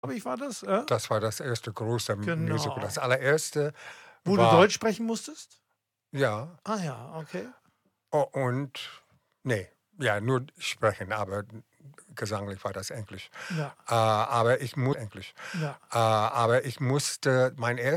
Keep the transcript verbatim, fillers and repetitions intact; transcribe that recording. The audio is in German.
Glaube ich, war das, äh? Das war das erste große Musical. Das Genau. allererste Wo du war Deutsch sprechen musstest? Ja. Ah ja, okay. U und ne, ja, nur sprechen, aber gesanglich war das Englisch. Ja. Äh, aber ich mu Englisch. Ja. Äh, aber ich musste mein